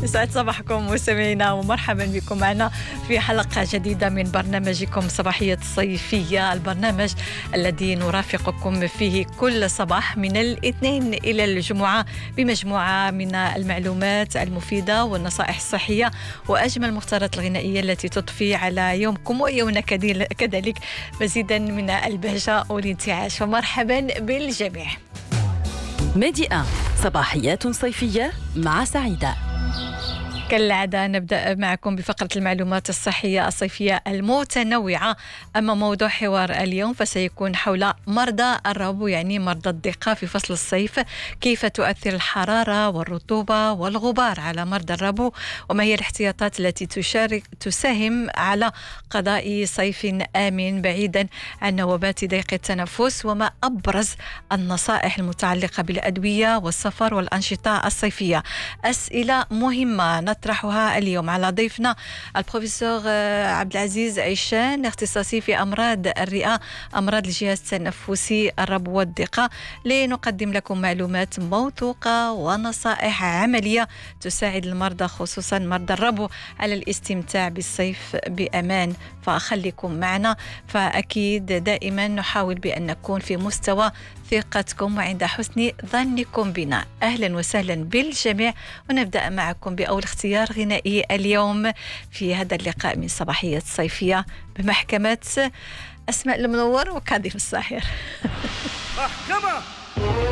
يسعد صباحكم مستمعينا ومرحبا بكم معنا في حلقة جديدة من برنامجكم صباحية الصيفية، البرنامج الذي نرافقكم فيه كل صباح من الاثنين إلى الجمعة بمجموعة من المعلومات المفيدة والنصائح الصحية وأجمل المختارات الغنائية التي تضفي على يومكم ويومنا كذلك مزيدا من البهجة والانتعاش. ومرحبا بالجميع. ميديا صباحيات صيفية مع سعيدة. كالعادة نبدأ معكم بفقرة المعلومات الصحية الصيفية المتنوعة. أما موضوع حوار اليوم فسيكون حول مرضى الربو، يعني مرضى الدقة في فصل الصيف. كيف تؤثر الحرارة والرطوبة والغبار على مرضى الربو، وما هي الاحتياطات التي تساهم على قضاء صيف آمن بعيدا عن نوبات ضيق التنفس، وما أبرز النصائح المتعلقة بالأدوية والسفر والأنشطة الصيفية. أسئلة مهمة نطرحها اليوم على ضيفنا البروفيسور عبد العزيز عيشان، اختصاصي في أمراض الرئة، أمراض الجهاز التنفسي، الربو والدقة، لنقدم لكم معلومات موثوقة ونصائح عملية تساعد المرضى خصوصا مرضى الربو على الاستمتاع بالصيف بأمان. فخليكم معنا، فأكيد دائما نحاول بأن نكون في مستوى ثقتكم وعند حسن ظنكم بنا. أهلا وسهلا بالجميع، ونبدأ معكم بأول اختيار غنائي اليوم في هذا اللقاء من صباحية الصيفية بمحكمة أسماء المنور وكاظم الساحر. محكمة